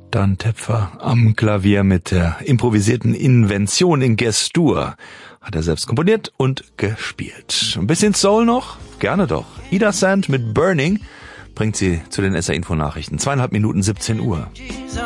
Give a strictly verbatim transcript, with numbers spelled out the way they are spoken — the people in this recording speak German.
Dan Tepfer am Klavier mit der improvisierten Invention in G-Dur. Hat er selbst komponiert und gespielt. Ein bisschen Soul noch? Gerne doch. Ida Sand mit Burning bringt sie zu den S R Info Nachrichten. Zweieinhalb Minuten, siebzehn Uhr.